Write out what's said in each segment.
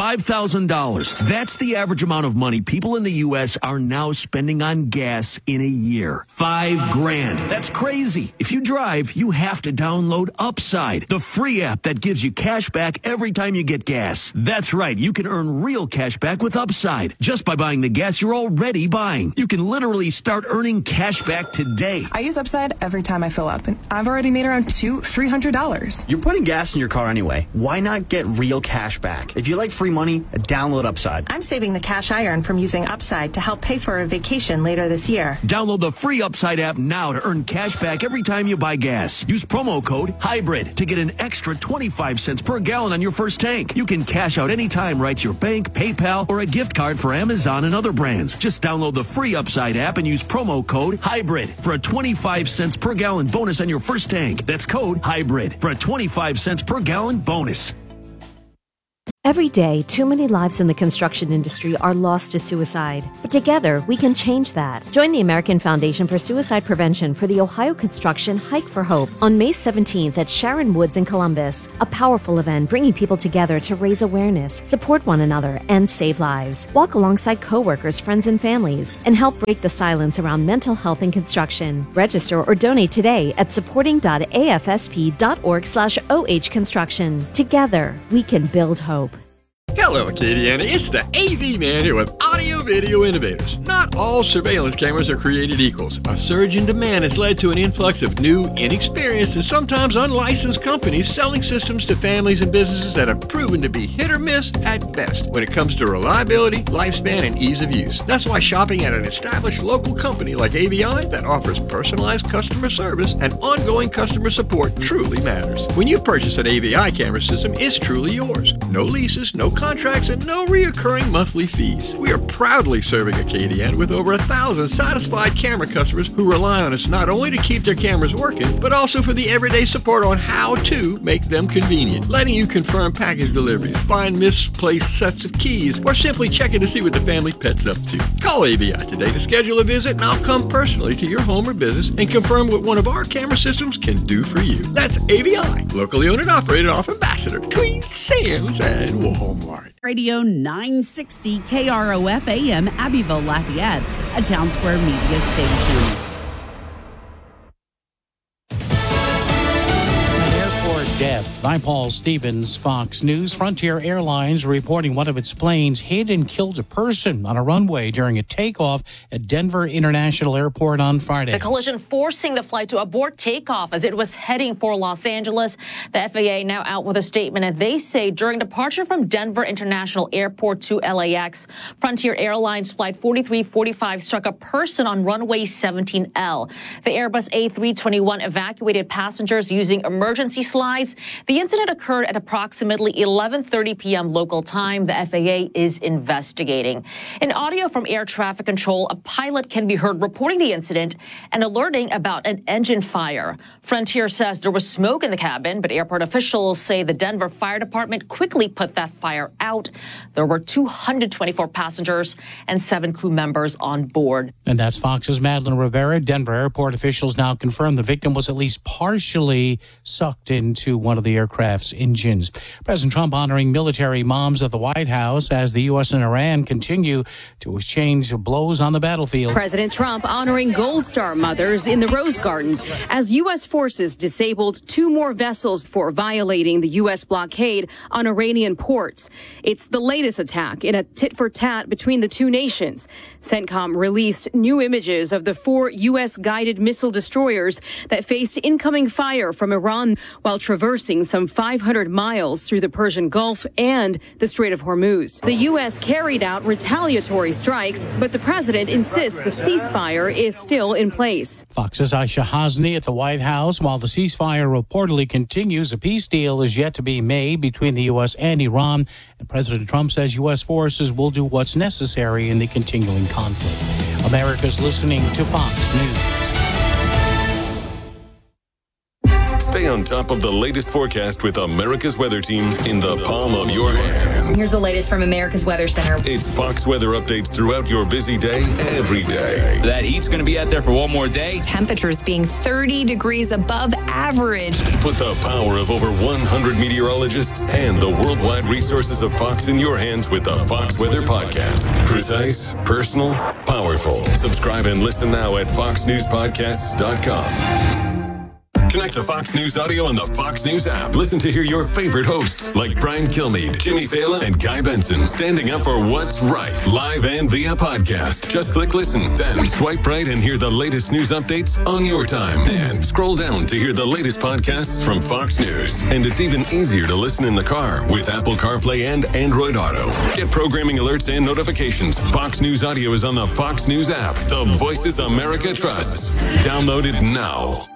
$5,000. That's the average amount of money people in the U.S. are now spending on gas in a year. $5,000. That's crazy. If you drive, you have to download Upside, the free app that gives you cash back every time you get gas. That's right. You can earn real cash back with Upside just by buying the gas you're already buying. You can literally start earning cash back today. I use Upside every time I fill up, and I've already made around $300. You're putting gas in your car anyway. Why not get real cash back? If you like free money, download Upside. I'm saving the cash I earn from using Upside to help pay for a vacation later this year. Download the free Upside app now to earn cash back every time you buy gas. Use promo code HYBRID to get an extra 25 cents per gallon on your first tank. You can cash out anytime right to your bank, PayPal, or a gift card for Amazon and other brands. Just download the free Upside app and use promo code HYBRID for a 25 cents per gallon bonus on your first tank. That's code HYBRID for a 25 cents per gallon bonus. Every day, too many lives in the construction industry are lost to suicide. But together, we can change that. Join the American Foundation for Suicide Prevention for the Ohio Construction Hike for Hope on May 17th at Sharon Woods in Columbus. A powerful event bringing people together to raise awareness, support one another, and save lives. Walk alongside coworkers, friends, and families, and help break the silence around mental health in construction. Register or donate today at supporting.afsp.org/OH Construction. Together, we can build hope. Hello, Acadiana. It's the AV Man here with Audio Video Innovators. Not all surveillance cameras are created equals. A surge in demand has led to an influx of new, inexperienced, and sometimes unlicensed companies selling systems to families and businesses that have proven to be hit or miss at best when it comes to reliability, lifespan, and ease of use. That's why shopping at an established local company like AVI that offers personalized customer service and ongoing customer support truly matters. When you purchase an AVI camera system, it's truly yours. No leases, no contracts, and no reoccurring monthly fees. We are proudly serving Acadiana with over 1,000 satisfied camera customers who rely on us not only to keep their cameras working, but also for the everyday support on how to make them convenient, letting you confirm package deliveries, find misplaced sets of keys, or simply checking to see what the family pet's up to. Call AVI today to schedule a visit, and I'll come personally to your home or business and confirm what one of our camera systems can do for you. That's AVI, locally owned and operated off Ambassador, between Sam's and Walmart. Radio 960 KROF AM, Abbeville, Lafayette, a Town Square media station. Death. I'm Paul Stevens, Fox News. Frontier Airlines reporting one of its planes hit and killed a person on a runway during a takeoff at Denver International Airport on Friday. The collision forcing the flight to abort takeoff as it was heading for Los Angeles. The FAA now out with a statement, and they say during departure from Denver International Airport to LAX, Frontier Airlines Flight 4345 struck a person on runway 17L. The Airbus A321 evacuated passengers using emergency slides. The incident occurred at approximately 11:30 p.m. local time. The FAA is investigating. In audio from air traffic control, a pilot can be heard reporting the incident and alerting about an engine fire. Frontier says there was smoke in the cabin, but airport officials say the Denver Fire Department quickly put that fire out. There were 224 passengers and 7 crew members on board. And that's Fox's Madeline Rivera. Denver airport officials now confirm the victim was at least partially sucked into one of the aircraft's engines. President Trump honoring military moms at the White House as the U.S. and Iran continue to exchange blows on the battlefield. President Trump honoring Gold Star mothers in the Rose Garden as U.S. forces disabled 2 more vessels for violating the U.S. blockade on Iranian ports. It's the latest attack in a tit-for-tat between the two nations. CENTCOM released new images of the 4 U.S. guided missile destroyers that faced incoming fire from Iran while traversing some 500 miles through the Persian Gulf and the Strait of Hormuz. The U.S. carried out retaliatory strikes, but the president insists the ceasefire is still in place. Fox's Aisha Hasni at the White House. While the ceasefire reportedly continues, a peace deal is yet to be made between the U.S. and Iran, and President Trump says U.S. forces will do what's necessary in the continuing conflict. America's listening to Fox News. Stay on top of the latest forecast with America's Weather Team in the palm of your hands. Here's the latest from America's Weather Center. It's Fox weather updates throughout your busy day, every day. That heat's going to be out there for one more day. Temperatures being 30 degrees above average. Put the power of over 100 meteorologists and the worldwide resources of Fox in your hands with the Fox Weather Podcast. Precise, personal, powerful. Subscribe and listen now at foxnewspodcasts.com. Connect to Fox News Audio on the Fox News app. Listen to hear your favorite hosts like Brian Kilmeade, Jimmy Fallon, and Guy Benson standing up for what's right, live and via podcast. Just click listen, then swipe right and hear the latest news updates on your time. And scroll down to hear the latest podcasts from Fox News. And it's even easier to listen in the car with Apple CarPlay and Android Auto. Get programming alerts and notifications. Fox News Audio is on the Fox News app. The voices America trusts. Download it now.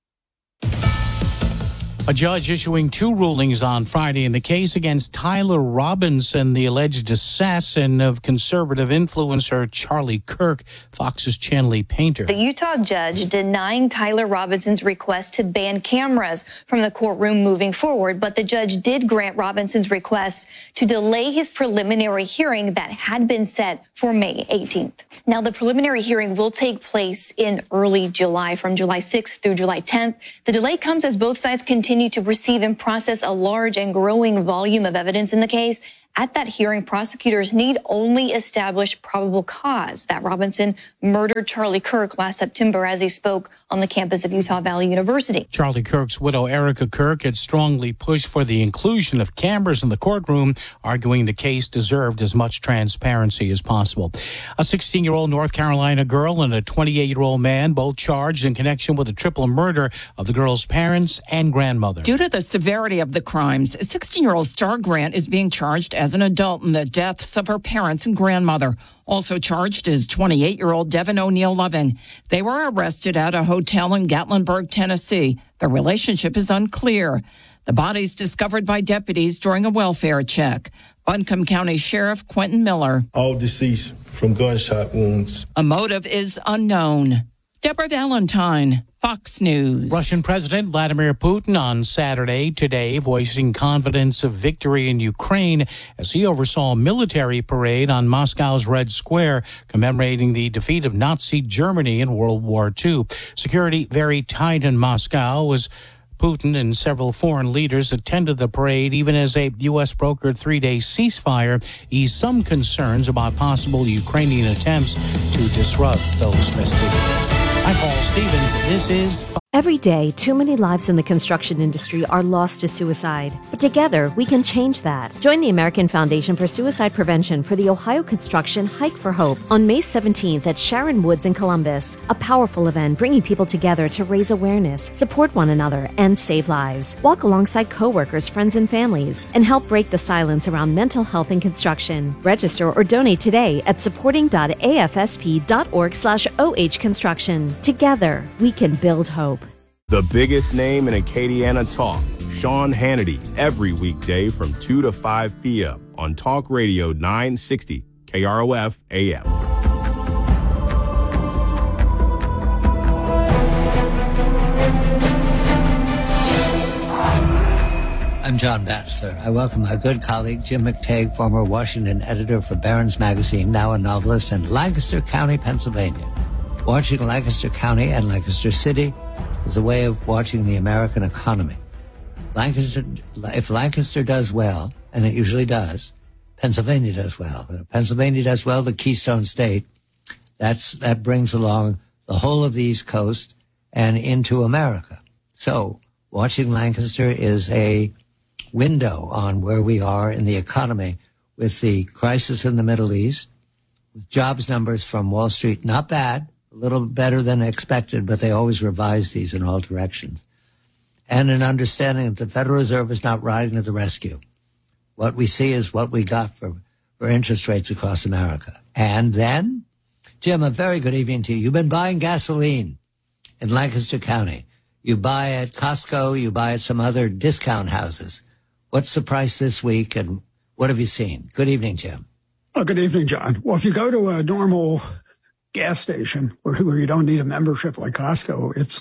A judge issuing 2 rulings on Friday in the case against Tyler Robinson, the alleged assassin of conservative influencer Charlie Kirk, Fox's Chanley Painter. The Utah judge denying Tyler Robinson's request to ban cameras from the courtroom moving forward, but the judge did grant Robinson's request to delay his preliminary hearing that had been set for May 18th. Now, the preliminary hearing will take place in early July, from July 6th through July 10th. The delay comes as both sides continue to receive and process a large and growing volume of evidence in the case. At that hearing, prosecutors need only establish probable cause that Robinson murdered Charlie Kirk last September as he spoke on the campus of Utah Valley University. Charlie Kirk's widow, Erica Kirk, had strongly pushed for the inclusion of cameras in the courtroom, arguing the case deserved as much transparency as possible. A 16-year-old North Carolina girl and a 28-year-old man, both charged in connection with the triple murder of the girl's parents and grandmother. Due to the severity of the crimes, 16-year-old Star Grant is being charged as an adult in the deaths of her parents and grandmother. Also charged is 28-year-old Devin O'Neill Loving. They were arrested at a hotel in Gatlinburg, Tennessee. Their relationship is unclear. The bodies discovered by deputies during a welfare check. Buncombe County Sheriff Quentin Miller. All deceased from gunshot wounds. A motive is unknown. Deborah Valentine, Fox News. Russian President Vladimir Putin on Saturday today voicing confidence of victory in Ukraine as he oversaw a military parade on Moscow's Red Square commemorating the defeat of Nazi Germany in World War II. Security very tight in Moscow as Putin and several foreign leaders attended the parade, even as a U.S.-brokered 3-day ceasefire eased some concerns about possible Ukrainian attempts to disrupt those festivities. I'm Paul Stevens. This is... Every day, too many lives in the construction industry are lost to suicide. But together, we can change that. Join the American Foundation for Suicide Prevention for the Ohio Construction Hike for Hope on May 17th at Sharon Woods in Columbus. A powerful event bringing people together to raise awareness, support one another, and save lives. Walk alongside coworkers, friends, and families, and help break the silence around mental health in construction. Register or donate today at supporting.afsp.org/OH Construction. Together, we can build hope. The biggest name in Acadiana talk, Sean Hannity, every weekday from 2 to 5 p.m. on Talk Radio 960 KROF AM. I'm John Batchelor. I welcome my good colleague Jim McTague, former Washington editor for Barron's Magazine, now a novelist in Lancaster County, Pennsylvania. Watching Lancaster County and Lancaster City is a way of watching the American economy. If Lancaster does well, and it usually does, Pennsylvania does well. And if Pennsylvania does well, the Keystone State, that brings along the whole of the East Coast and into America. So watching Lancaster is a window on where we are in the economy with the crisis in the Middle East, with jobs numbers from Wall Street, not bad, a little better than expected, but they always revise these in all directions. And an understanding that the Federal Reserve is not riding to the rescue. What we see is what we got for interest rates across America. And then, Jim, a very good evening to you. You've been buying gasoline in Lancaster County. You buy at Costco, you buy at some other discount houses. What's the price this week, and what have you seen? Good evening, Jim. Good evening, John. Well, if you go to a normal gas station where you don't need a membership like Costco, it's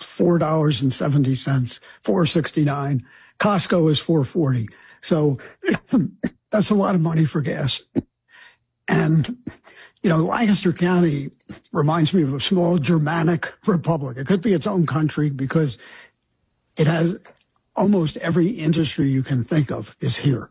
$4.70, $4.69. Costco is $4.40. So that's a lot of money for gas. And, Lancaster County reminds me of a small Germanic republic. It could be its own country because it has almost every industry you can think of is here.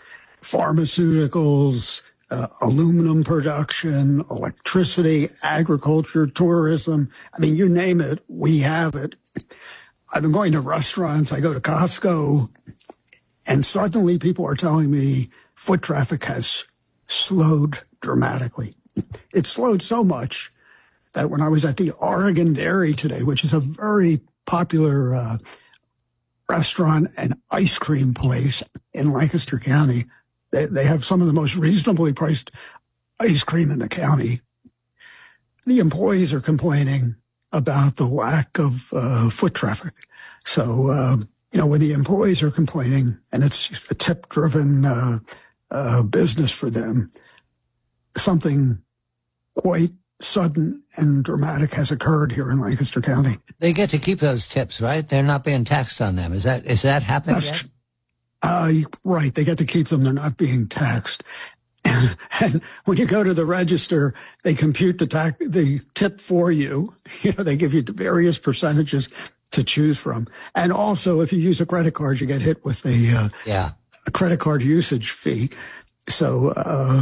Pharmaceuticals, aluminum production, electricity, agriculture, tourism. I mean, you name it, we have it. I've been going to restaurants. I go to Costco, and suddenly people are telling me foot traffic has slowed dramatically. It slowed so much that when I was at the Oregon Dairy today, which is a very popular restaurant and ice cream place in Lancaster County, they have some of the most reasonably priced ice cream in the county. The employees are complaining about the lack of foot traffic. So, when the employees are complaining, and it's just a tip-driven business for them, something quite sudden and dramatic has occurred here in Lancaster County. They get to keep those tips, right? They're not being taxed on them. Is that happening yet? Right. They get to keep them. They're not being taxed. And when you go to the register, they compute the tip for you. They give you various percentages to choose from. And also, if you use a credit card, you get hit with a credit card usage fee. So,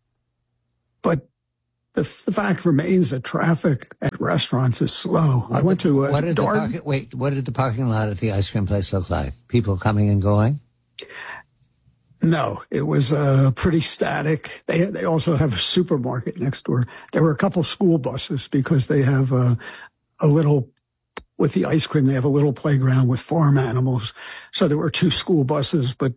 but the fact remains that traffic at restaurants is slow. I went to what did the parking lot at the ice cream place look like? People coming and going? No, it was pretty static. They also have a supermarket next door. There were a couple school buses because they have a little, with the ice cream, they have a little playground with farm animals. So there were 2 school buses, but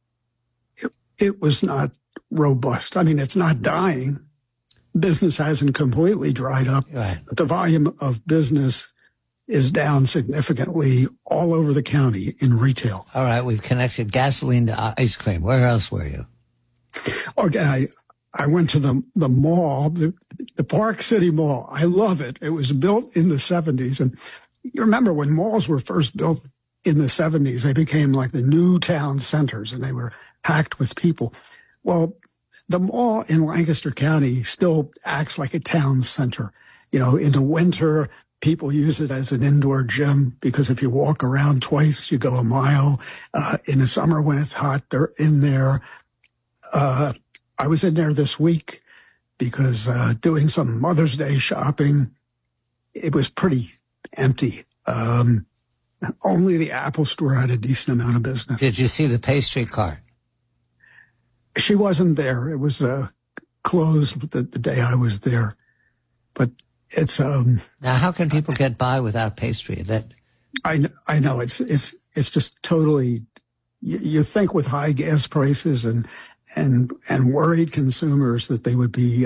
it was not robust. I mean, it's not dying. Business hasn't completely dried up. Right. But the volume of business is down significantly all over the county in retail. All right, we've connected gasoline to ice cream. Where else were you? Okay, I went to the mall, the Park City Mall. I love it. It was built in the 70s. And you remember when malls were first built in the 70s, they became like the new town centers, and they were packed with people. Well, the mall in Lancaster County still acts like a town center. In the winter, people use it as an indoor gym because if you walk around twice, you go a mile. In the summer when it's hot, they're in there. I was in there this week because doing some Mother's Day shopping, it was pretty empty. Only the Apple store had a decent amount of business. Did you see the pastry cart? She wasn't there. It was closed the day I was there. But it's now, how can people get by without pastry? I know it's just totally. You think with high gas prices and worried consumers that they would be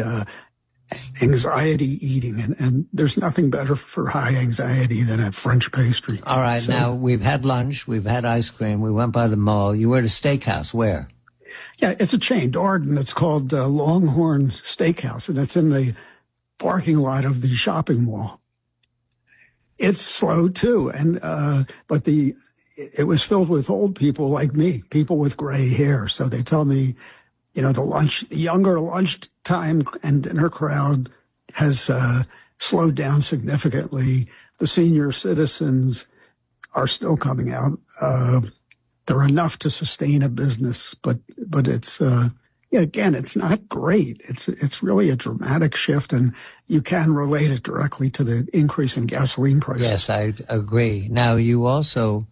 anxiety eating, and there's nothing better for high anxiety than a French pastry. All right, so, now we've had lunch, we've had ice cream, we went by the mall. You were at a steakhouse. Where? Yeah, it's a chain, Darden. It's called Longhorn Steakhouse, and it's in the parking lot of the shopping mall. It's slow too, but it was filled with old people like me, people with gray hair. So they tell me, the younger lunchtime and dinner crowd has slowed down significantly. The senior citizens are still coming out. They're enough to sustain a business, but it's again, it's not great. It's really a dramatic shift, and you can relate it directly to the increase in gasoline prices. Yes, I agree. Now, you also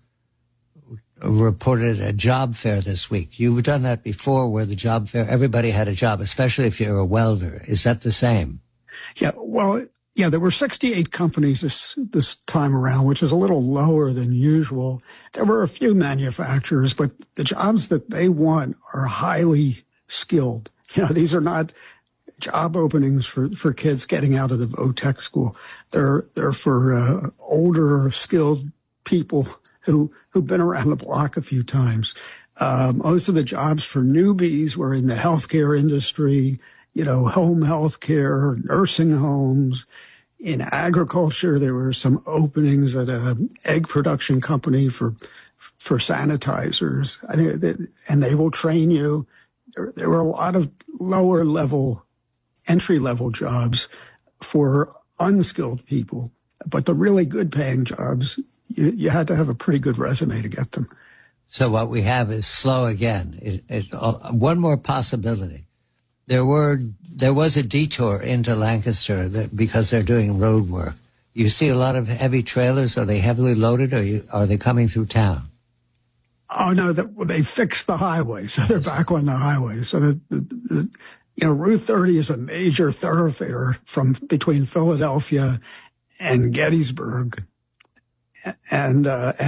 reported a job fair this week. You've done that before, where the job fair, everybody had a job, especially if you're a welder. Is that the same? Yeah, well, yeah, there were 68 companies this time around, which is a little lower than usual. There were a few manufacturers, but the jobs that they want are highly skilled. These are not job openings for kids getting out of the VOTEC school. They're for older, skilled people who've been around the block a few times. Most of the jobs for newbies were in the healthcare industry, home health care, nursing homes. In agriculture, there were some openings at an egg production company for sanitizers. And they will train you. There were a lot of lower level, entry level jobs for unskilled people. But the really good paying jobs, you had to have a pretty good resume to get them. So what we have is slow again. One more possibility. There was a detour into Lancaster because they're doing road work. You see a lot of heavy trailers. Are they heavily loaded, or are they coming through town? Oh no, they fixed the highway, so they're back on the highway. So Route 30 is a major thoroughfare from between Philadelphia and Gettysburg, and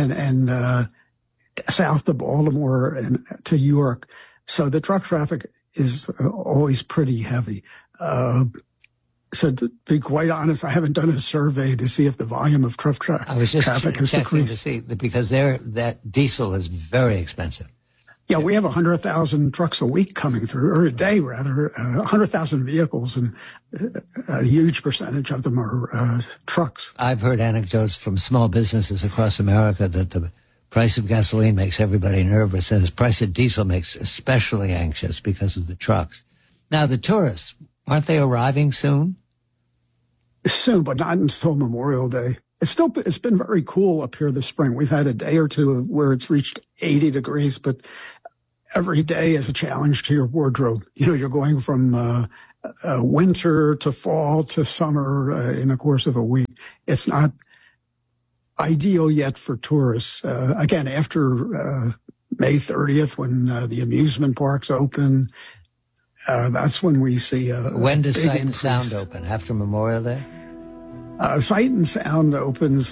south to Baltimore and to York. So the truck traffic is always pretty heavy. So to be quite honest, I haven't done a survey to see if the volume of truck traffic has decreased. I was just checking to see, because that diesel is very expensive. Yeah, we have 100,000 trucks a week coming through, or a day rather, 100,000 vehicles, and a huge percentage of them are trucks. I've heard anecdotes from small businesses across America that the price of gasoline makes everybody nervous, and the price of diesel makes especially anxious because of the trucks. Now, the tourists, aren't they arriving soon? Soon, but not until Memorial Day. It's been very cool up here this spring. We've had a day or two where it's reached 80 degrees, but every day is a challenge to your wardrobe. You're going from winter to fall to summer in the course of a week. It's not ideal yet for tourists. Again, after May 30th, when the amusement parks open, that's when we see when does Sight and Sound open? After Memorial Day? Sight and Sound opens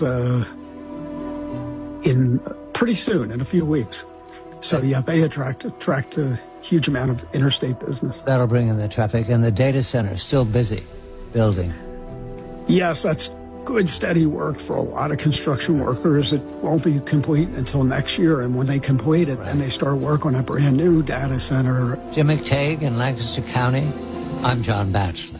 in pretty soon, in a few weeks. So yeah, they attract a huge amount of interstate business. That'll bring in the traffic, and the data center is still busy building. Yes, that's good, steady work for a lot of construction workers. It won't be complete until next year, and when they complete it, then they start work on a brand new data center. Jim McTague in Lancaster County. I'm John Batchelor.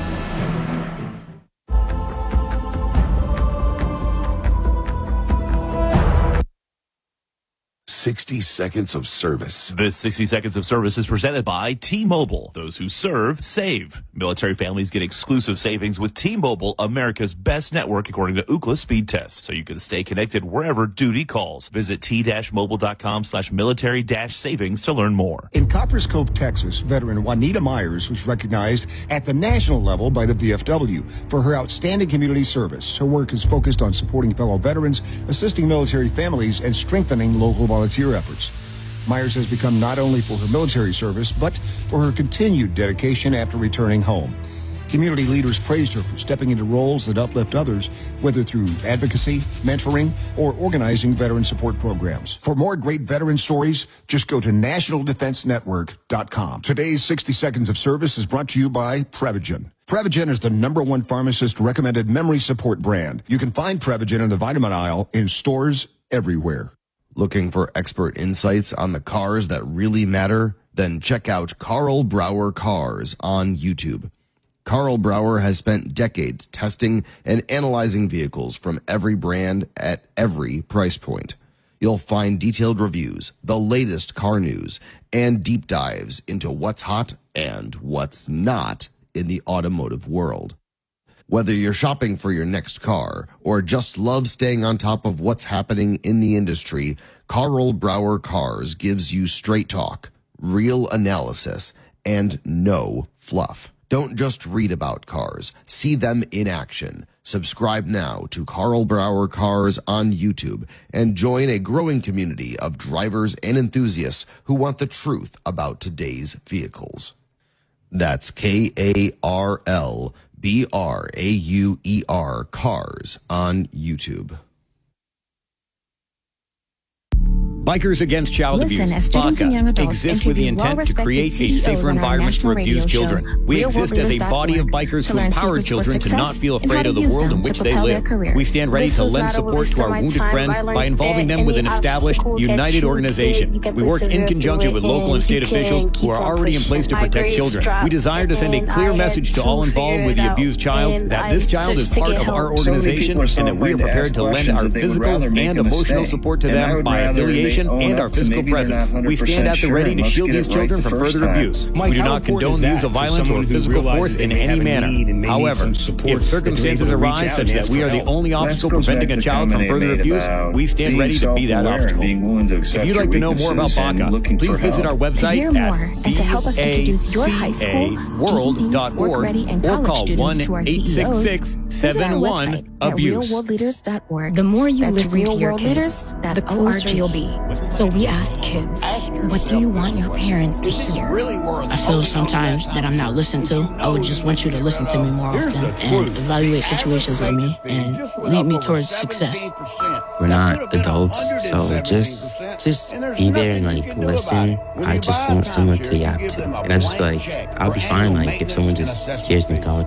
60 seconds of service. This 60 seconds of service is presented by T-Mobile. Those who serve, save. Military families get exclusive savings with T-Mobile, America's best network according to Ookla speed test, so you can stay connected wherever duty calls. Visit t-mobile.com/military-savings to learn more. In Coppers Cove, Texas, veteran Juanita Myers was recognized at the national level by the VFW for her outstanding community service. Her work is focused on supporting fellow veterans, assisting military families, and strengthening local volunteer efforts. Myers has become not only for her military service, but for her continued dedication after returning home. Community leaders praised her for stepping into roles that uplift others, whether through advocacy, mentoring, or organizing veteran support programs. For more great veteran stories, just go to nationaldefensenetwork.com. Today's 60 Seconds of Service is brought to you by Prevagen. Prevagen is the #1 pharmacist-recommended memory support brand. You can find Prevagen in the vitamin aisle in stores everywhere. Looking for expert insights on the cars that really matter? Then check out Carl Brower Cars on YouTube. Carl Brower has spent decades testing and analyzing vehicles from every brand at every price point. You'll find detailed reviews, the latest car news, and deep dives into what's hot and what's not in the automotive world. Whether you're shopping for your next car or just love staying on top of what's happening in the industry, Carl Brower Cars gives you straight talk, real analysis, and no fluff. Don't just read about cars, see them in action. Subscribe now to Carl Brower Cars on YouTube and join a growing community of drivers and enthusiasts who want the truth about today's vehicles. That's KARLBRAUER Cars on YouTube. Bikers Against Child Listen, Abuse, as students and young BACA, adults exists with the interview intent to well-respected create a CEOs safer on our environment for national radio abused show, children. We exist as a body of bikers to who learn empower secrets for children to not success feel and how afraid to of the use world them in to which they propel their live. careers. We stand ready This to was lend not a support waste to of our my wounded time. friends I learned by involving that them with any an established, obstacle that united you organization. can We work in persevere conjunction through with it, local and and state you can officials who keep are on already in pushing. place to My protect grades children. dropped, We desire to send a and clear I message had to all involved figure with it the out, abused child and that this child is just to part get of our help. organization and that we are prepared to lend our physical and emotional support to them by affiliation and our physical presence. We stand at the ready to shield these children from further abuse. We do not condone the use of violence or physical force in any manner. However, if circumstances arise such that we are the only obstacle preventing a child from further abuse, we stand ready to be that obstacle. If you'd like to know more about BACA, please visit our website at bacaworld.org or call 1-866-71-ABUSE. realworldleaders.org. The more you listen to your kids, the closer you'll be. So we asked kids, what do you want your parents to hear? I feel sometimes that I'm not listened to. I would just want you to listen to me more often and evaluate situations with me and lead me towards success. We're not adults, so just be there and listen. I just want someone to yap to. And I just feel like I'll be fine if someone just hears me talk.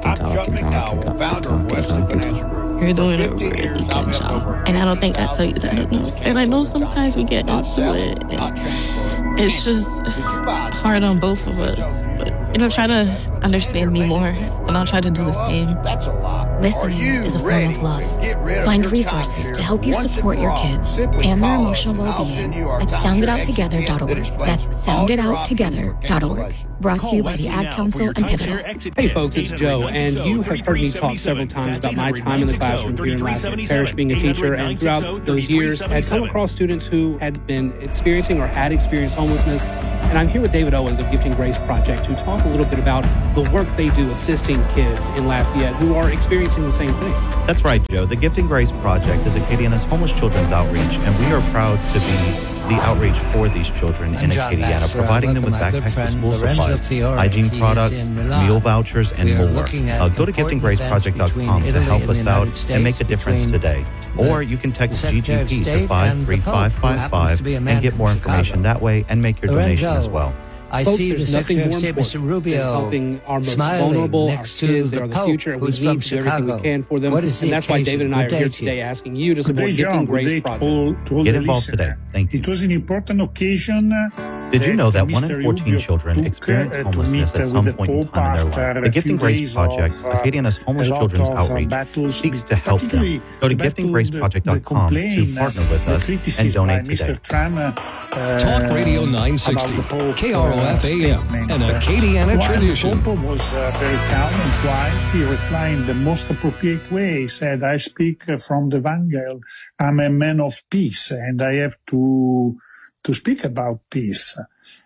You're doing a really good job. And I don't think I tell you that enough. And I know sometimes we get into it. And it's just hard on both of us. But, try to understand me more. And I'll try to do the same. Listening is a form of love. Find resources to help you support your kids and their emotional well-being at sounditouttogether.org. That's sounditouttogether.org. Brought to you by the Ad Council and Pivotal. Hey folks, it's Joe, and you have heard me talk several times about my time in the classroom here in Lafayette Parish being a teacher, and throughout those years had come across students who had been experiencing or had experienced homelessness. And I'm here with David Owens of Gifting Grace Project to talk a little bit about the work they do assisting kids in Lafayette who are experiencing the same thing. That's right, Joe. The Gifting Grace Project is Acadiana's homeless children's outreach, and we are proud to be the outreach for these children in Acadiana, providing them with backpack to school supplies, hygiene products, meal vouchers, and more. Go to giftinggraceproject.com to help us out and make a difference today. Or you can text GGP to 53555 and get more information that way and make your donation as well. Folks, there's nothing more important than helping our most vulnerable, our kids that are the future, and we need to do everything we can for them. And that's why David and I are here today asking you to support Gifting Grace Project. Get involved today. Thank you. It was an important occasion. Did you know that 1 in 14 children experience homelessness at some point in time in their life? The Gifting Grace Project, Acadiana's homeless children's outreach, seeks to help them. Go to giftinggraceproject.com to partner with us and donate today. Talk Radio 960, KROF AM, an Acadiana tradition. The Pope was very calm and quiet. He replied in the most appropriate way. He said, I speak from the Evangel. I'm a man of peace, and I have to speak about peace.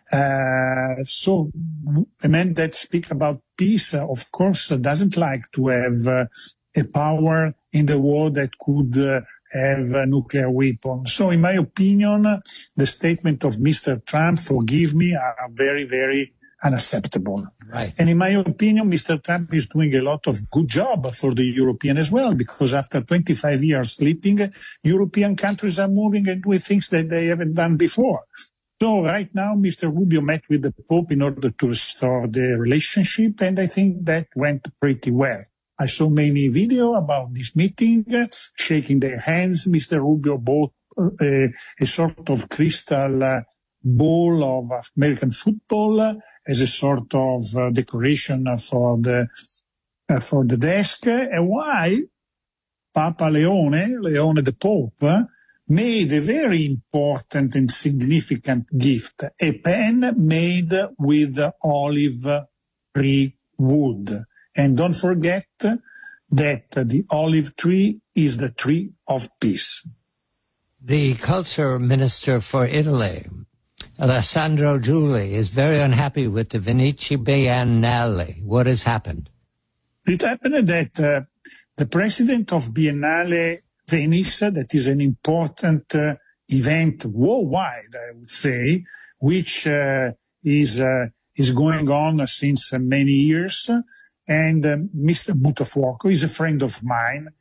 So a man that speaks about peace, of course, doesn't like to have a power in the world that could have a nuclear weapon. So in my opinion, the statement of Mr. Trump, forgive me, are very, very unacceptable. Right. And in my opinion, Mr. Trump is doing a lot of good job for the European as well, because after 25 years sleeping, European countries are moving and doing things that they haven't done before. So right now, Mr. Rubio met with the Pope in order to restore the relationship, and I think that went pretty well. I saw many videos about this meeting, shaking their hands. Mr. Rubio bought a sort of crystal ball of American football as a sort of decoration for the desk. And why Papa Leone the Pope, made a very important and significant gift, a pen made with olive tree wood. And don't forget that the olive tree is the tree of peace. The culture minister for Italy, Alessandro Giuli, is very unhappy with the Venice Biennale. What has happened? It happened that the president of Biennale Venice, that is an important event worldwide, I would say, which is going on since many years. And Mr. Buttafuoco is a friend of mine,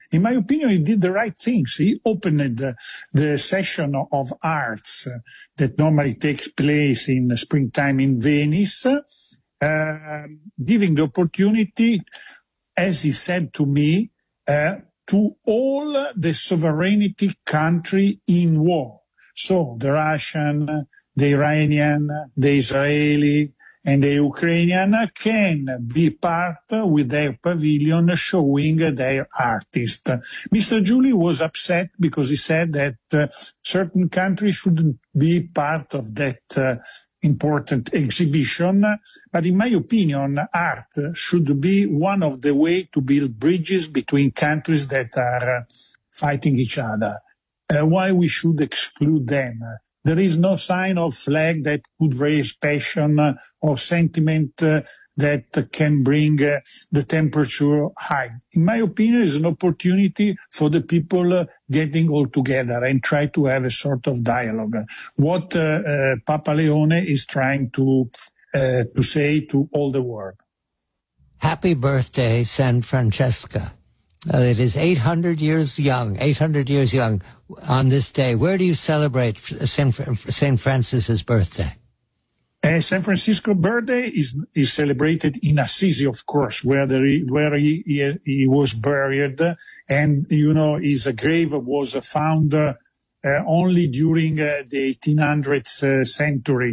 in my opinion, he did the right things. He opened the session of arts that normally takes place in springtime in Venice, giving the opportunity, as he said to me, to all the sovereignty country in war. So the Russian, the Iranian, the Israeli, and the Ukrainian can be part with their pavilion showing their artists. Mr. Giuli was upset because he said that certain countries shouldn't be part of that important exhibition, but in my opinion, art should be one of the ways to build bridges between countries that are fighting each other. Why we should exclude them? There is no sign of flag that could raise passion or sentiment that can bring the temperature high. In my opinion, it's an opportunity for the people getting all together and try to have a sort of dialogue. What Papa Leone is trying to say to all the world. Happy birthday, San Francesca. It is 800 years young on this day. Where do you celebrate St. Francis's birthday? San Francisco's birthday is celebrated in Assisi, of course, where he was buried. And, his grave was found only during the 1800s century.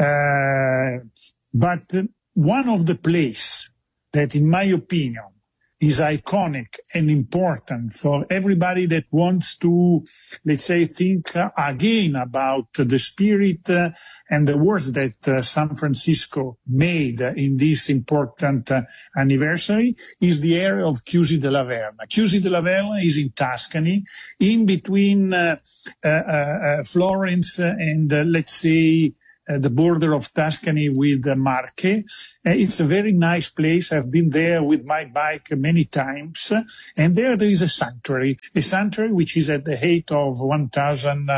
But one of the places that, in my opinion, is iconic and important for everybody that wants to, let's say, think again about the spirit and the words that San Francisco made in this important anniversary is the area of Chiusi della Verna. Chiusi della Verna is in Tuscany, in between Florence and, let's say, the border of Tuscany with Marche. It's a very nice place. I've been there with my bike many times. And there is a sanctuary which is at the height of 1,000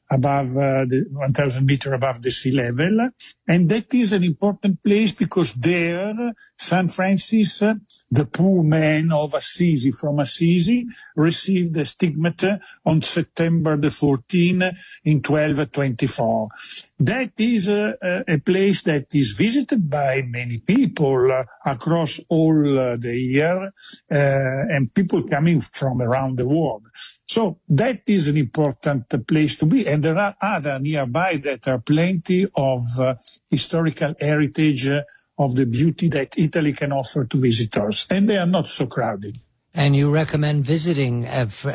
meters above the sea level. And that is an important place because there, St. Francis, the poor man of Assisi, from Assisi, received the stigmata on September the 14th in 1224. That is a place that is visited by many people across all the year, and people coming from around the world. So that is an important place to be. And there are other nearby that are plenty of historical heritage of the beauty that Italy can offer to visitors. And they are not so crowded. And you recommend visiting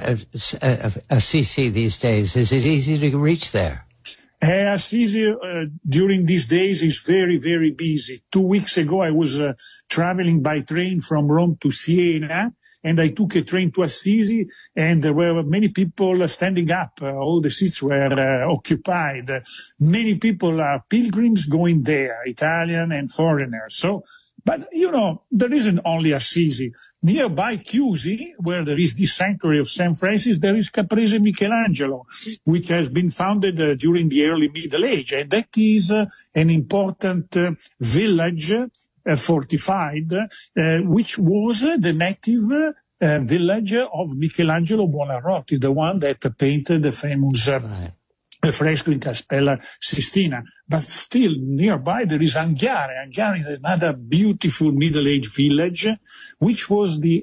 Assisi these days. Is it easy to reach there? Assisi during these days is very, very busy. 2 weeks ago, I was traveling by train from Rome to Siena, and I took a train to Assisi, and there were many people standing up. All the seats were occupied. Many people are pilgrims going there, Italian and foreigners. So, but, there isn't only Assisi. Nearby Chiusi, where there is the sanctuary of St. Francis, there is Caprese Michelangelo, which has been founded during the early Middle Age. And that is an important village, fortified, which was the native village of Michelangelo Buonarroti, the one that painted the famous fresco in Cappella Sistina. But still nearby there is Anghiari. Anghiari is another beautiful Middle-Age village, which was the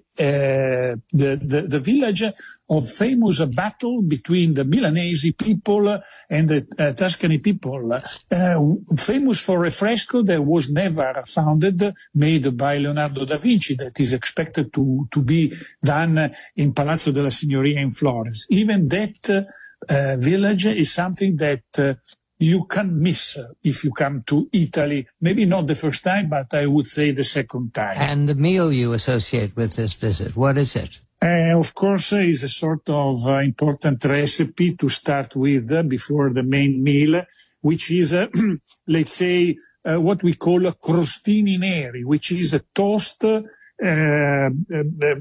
village of famous battle between the Milanese people and the Tuscany people. Famous for a fresco that was never founded, made by Leonardo da Vinci, that is expected to be done in Palazzo della Signoria in Florence. Even that village is something that you can't miss if you come to Italy. Maybe not the first time, but I would say the second time. And the meal you associate with this visit, what is it? Of course, is a sort of important recipe to start with before the main meal, which is, let's say, what we call crostini neri, which is a toast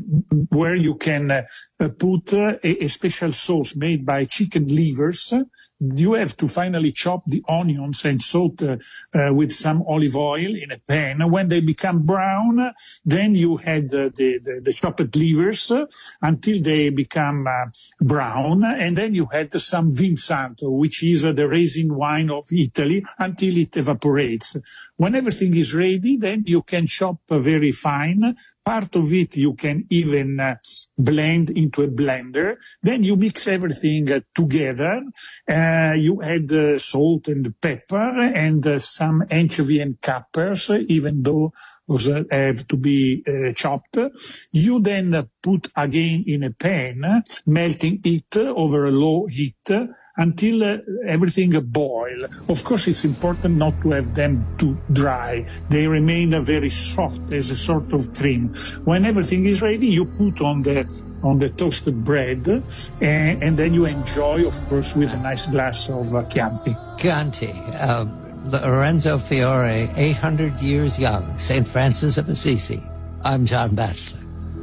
where you can put a special sauce made by chicken livers you have to finally chop the onions and salt with some olive oil in a pan. When they become brown, then you add the chopped livers until they become brown, and then you add some Vin Santo, which is the raisin wine of Italy, until it evaporates. When everything is ready, then you can chop very fine. Part of it you can even blend into a blender. Then you mix everything together. You add salt and pepper and some anchovy and capers, even though those have to be chopped. You then put again in a pan, melting it over a low heat until everything boil. Of course, it's important not to have them too dry. They remain very soft as a sort of cream. When everything is ready, you put on the toasted bread, and then you enjoy, of course, with a nice glass of Chianti. Chianti, Lorenzo Fiore, 800 years young, St. Francis of Assisi. I'm John Batchelor.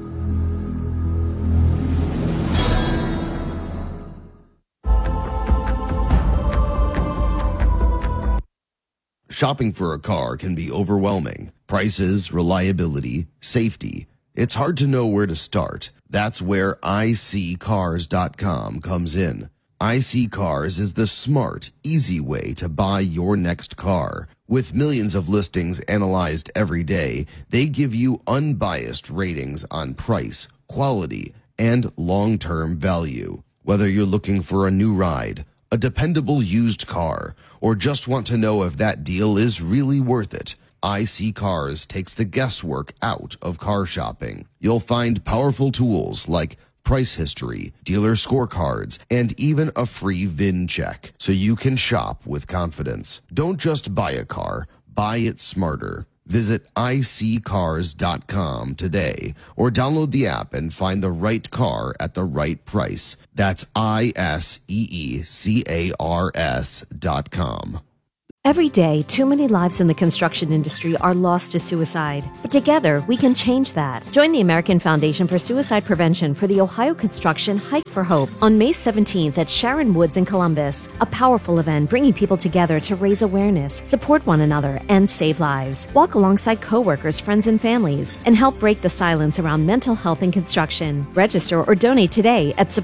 Shopping for a car can be overwhelming. Prices, reliability, safety. It's hard to know where to start. That's where iSeeCars.com comes in. iSeeCars is the smart, easy way to buy your next car. With millions of listings analyzed every day, they give you unbiased ratings on price, quality, and long-term value. Whether you're looking for a new ride, a dependable used car, or just want to know if that deal is really worth it, iSeeCars takes the guesswork out of car shopping. You'll find powerful tools like price history, dealer scorecards, and even a free VIN check, so you can shop with confidence. Don't just buy a car, buy it smarter. Visit iSeeCars.com today or download the app and find the right car at the right price. That's iSeeCars.com. Every day, too many lives in the construction industry are lost to suicide. But together, we can change that. Join the American Foundation for Suicide Prevention for the Ohio Construction Hike for Hope on May 17th at Sharon Woods in Columbus. A powerful event bringing people together to raise awareness, support one another, and save lives. Walk alongside coworkers, friends, and families, and help break the silence around mental health in construction. Register or donate today at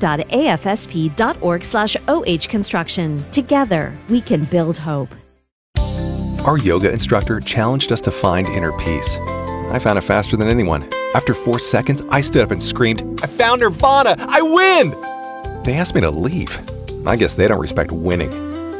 supporting.afsp.org/OH Construction. Together, we can build hope. Our yoga instructor challenged us to find inner peace. I found it faster than anyone. After 4 seconds, I stood up and screamed, "I found Nirvana! I win!" They asked me to leave. I guess they don't respect winning.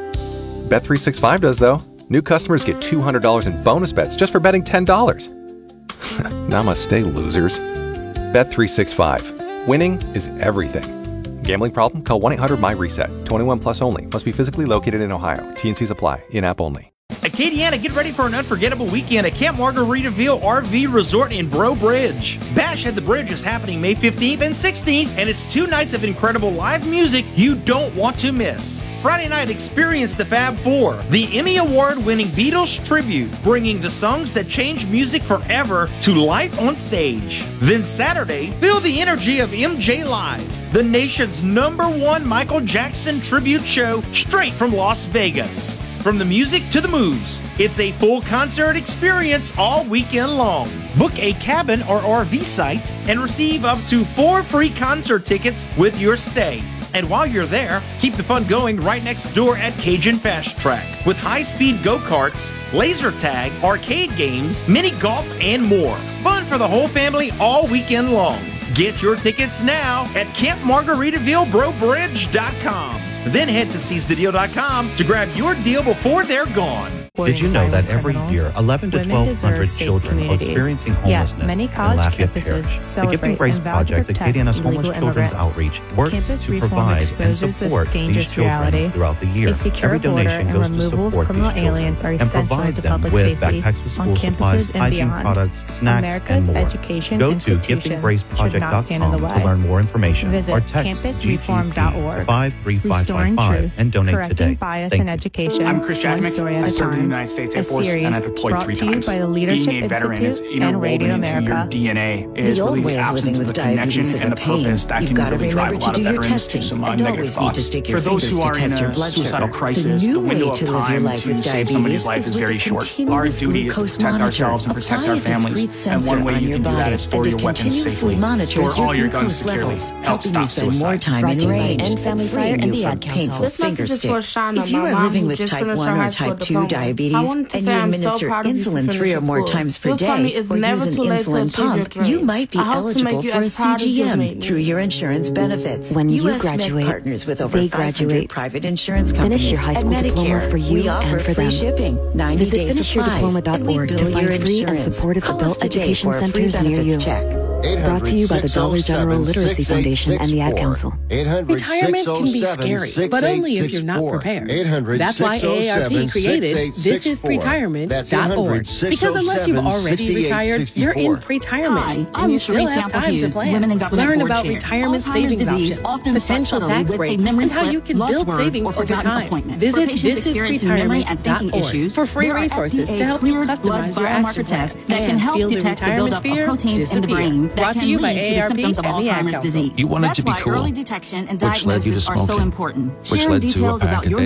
Bet365 does, though. New customers get $200 in bonus bets just for betting $10. Namaste, losers. Bet365. Winning is everything. Gambling problem? Call 1-800-MY-RESET. 21 plus only. Must be physically located in Ohio. T&Cs apply. In-app only. Acadiana, get ready for an unforgettable weekend at Camp Margaritaville RV Resort in Breaux Bridge. Bash at the Bridge is happening May 15th and 16th, and it's 2 nights of incredible live music you don't want to miss. Friday night, experience the Fab Four, the Emmy Award-winning Beatles tribute, bringing the songs that changed music forever to life on stage. Then Saturday, feel the energy of MJ Live, the nation's #1 Michael Jackson tribute show straight from Las Vegas. From the music to the moves, it's a full concert experience all weekend long. Book a cabin or RV site and receive up to 4 free concert tickets with your stay. And while you're there, keep the fun going right next door at Cajun Fast Track with high-speed go-karts, laser tag, arcade games, mini golf, and more. Fun for the whole family all weekend long. Get your tickets now at CampMargaritavilleBreauBridge.com. Then head to SeizeTheDeal.com to grab your deal before they're gone. Did you know that every year 11 to 1,200 children are experiencing homelessness in Lafayette Parish? The Gifting Grace Project, Acadiana's Homeless Children's Outreach, works to provide and support these children throughout the year. Every donation goes to support these children and provide them with backpacks with school supplies, hygiene products, snacks, and more. Go to giftinggraceproject.com to learn more information or text GGP 53555 and donate today. I'm Chris Jackovic. I serve the United States Air Force, and I deployed brought 3 to you times. by the Leadership Being a veteran is Institute and Radio interwoven into your America. DNA. It is The old really way the of living absence of with the connection diabetes is and a the pain. purpose that You've can got to really drive a remember lot to of do your veterans to testing some and negative always need thoughts. to stick your For those fingers who to are in test your a blood suicidal sugar. crisis, The the new window way of to live your time life to with save somebody's diabetes life is is with very a short. Our continuous duty is to glucose protect monitor. ourselves and protect Apply our a families. discrete And sensor one way on you your can do that body is store that your weapons continuously safely. monitors Store your all your guns glucose securely. levels, Help helping stop you spend more suicide. time Brought in to you by range End and Family freeing Fire and you the from Ad Council. painful This finger message is for sticks. Shauna, If you my are mom living who with just type finished 1 her or high school type 2 diploma. I diabetes wanted to and say you I'm so administer proud of you for insulin 3 or finishing more school. times per You taught me day it's or never use an too late to insulin achieve your pump, dreams. you might be I hope to make eligible you for a as proud as you've made CGM me. through your insurance benefits. When you US Med graduate, partners with over they 500 graduate. private insurance Finish companies your high school and diploma Medicare. for you We offer and for free them. shipping, 90 Visit day supplies, and we finishyourdiploma.org bill to your find free and insurance. supportive Call adult us today education for a free centers near you. benefits check. Brought to you by the Dollar General Literacy Foundation and the Ad Council. Retirement can be scary, but only if you're not prepared. That's why AARP created thisispretirement.org. Because unless you've already retired, you're in pretirement, and you still have time to plan. Learn about retirement savings options, potential tax breaks, and how you can build savings over time. Visit thisispretirement.org for free resources to help you customize your action plan and feel the retirement fear disappear. Brought to you by AARP and the Ad Council. You wanted to be cool, which led you to smoking, which led to a pack a day.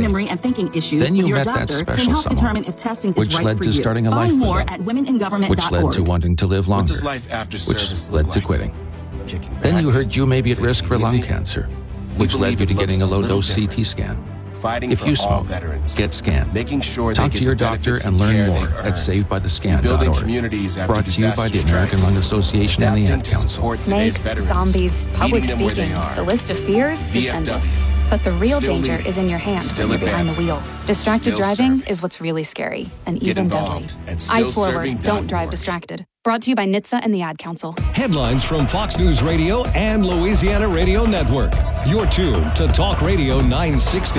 Then you met that special someone, which led to starting a life with them, which led to wanting to live longer, which led to quitting. Then you heard you may be at risk for lung cancer, which led you to getting a low-dose CT scan. If you smoke, get scanned. Talk to your doctor and learn more at SavedByTheScan.org. Brought to you by the American Lung Association and the Ad Council. Snakes, zombies, public speaking. The list of fears is endless. But the real danger is in your hand when you're behind the wheel. Distracted driving is what's really scary and even deadly. Eyes forward, don't drive distracted. Brought to you by NHTSA and the Ad Council. Headlines from Fox News Radio and Louisiana Radio Network. You're tuned to Talk Radio 960.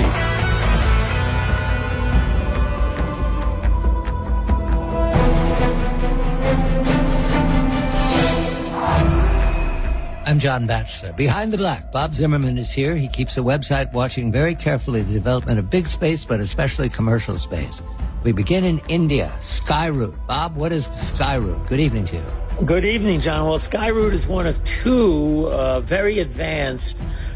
I'm John Batchelor. Behind the Black, Bob Zimmerman is here. He keeps a website watching very carefully the development of big space, but especially commercial space. We begin in India, Skyroot. Bob, what is Skyroot? Good evening to you. Good evening, John. Well, Skyroot is one of two very advanced